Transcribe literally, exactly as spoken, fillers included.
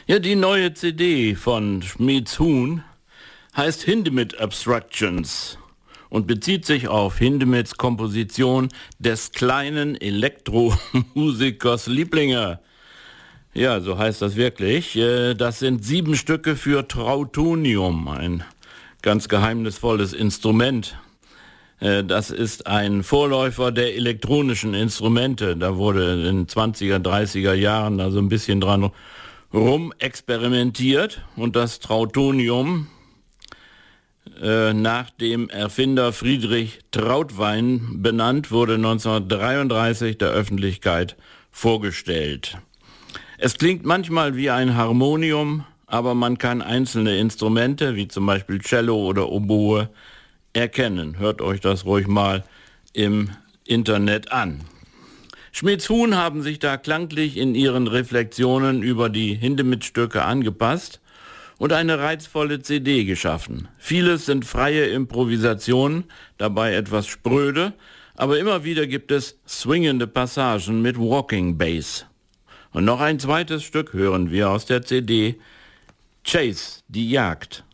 Ja, die neue C D von Schmieds Huhn heißt Hindemith Abstractions und bezieht sich auf Hindemiths Komposition des kleinen Elektromusikers Lieblinge. Ja, so heißt das wirklich. Das sind sieben Stücke für Trautonium, ein ganz geheimnisvolles Instrument. Das ist ein Vorläufer der elektronischen Instrumente. Da wurde in den zwanziger, dreißiger Jahren da so ein bisschen dran rum experimentiert und das Trautonium äh, nach dem Erfinder Friedrich Trautwein benannt, wurde neunzehnhundertdreiunddreißig der Öffentlichkeit vorgestellt. Es klingt manchmal wie ein Harmonium, aber man kann einzelne Instrumente, wie zum Beispiel Cello oder Oboe, erkennen. Hört euch das ruhig mal im Internet an. Schmieds Huhn haben sich da klanglich in ihren Reflexionen über die Hindemith-Stücke angepasst und eine reizvolle C D geschaffen. Vieles sind freie Improvisationen, dabei etwas spröde, aber immer wieder gibt es swingende Passagen mit Walking Bass. Und noch ein zweites Stück hören wir aus der C D, Chase, die Jagd.